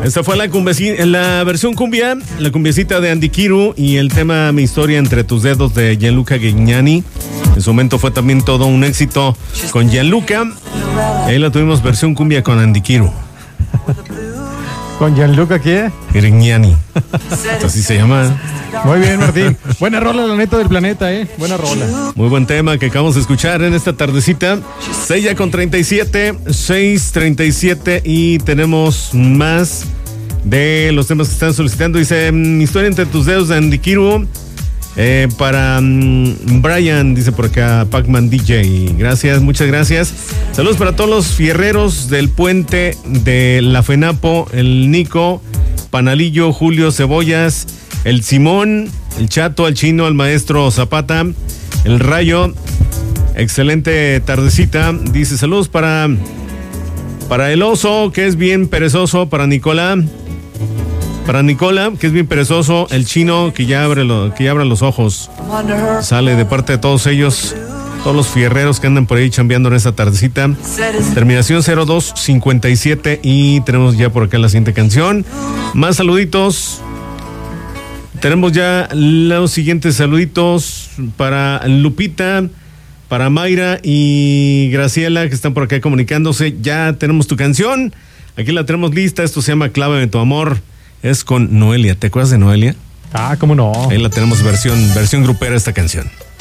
Esta fue la versión cumbia, la cumbiecita de Andy Kiru y el tema Mi historia entre tus dedos de Gianluca Grignani. En su momento fue también todo un éxito con Gianluca. Ahí la tuvimos versión cumbia con Andy Kiru. ¿Con Gianluca qué? Grignani. Así se llama. Muy bien, Martín. Buena rola, la neta del planeta, Buena rola. Muy buen tema que acabamos de escuchar en esta tardecita. 6:37 y tenemos más de los temas que están solicitando. Dice, historia entre tus dedos de Andy Kiru. Para Brian, dice por acá, Pac-Man DJ. Gracias, muchas gracias. Saludos para todos los fierreros del puente de la FENAPO, el Nico, Panalillo, Julio Cebollas, el Simón, el Chato, el Chino, el Maestro Zapata, el Rayo. Excelente tardecita. Dice, saludos para el Oso, que es bien perezoso, para Nicola, que es bien perezoso, el Chino, que ya abra los ojos. Sale de parte de todos ellos, todos los fierreros que andan por ahí chambeando en esta tardecita. Terminación 0257 y tenemos ya por acá la siguiente canción. Más saluditos. Tenemos ya los siguientes saluditos para Lupita, para Mayra y Graciela, que están por acá comunicándose. Ya tenemos tu canción. Aquí la tenemos lista. Esto se llama Clávame tu amor. Es con Noelia. ¿Te acuerdas de Noelia? Ah, ¿cómo no? Ahí la tenemos versión grupera esta canción.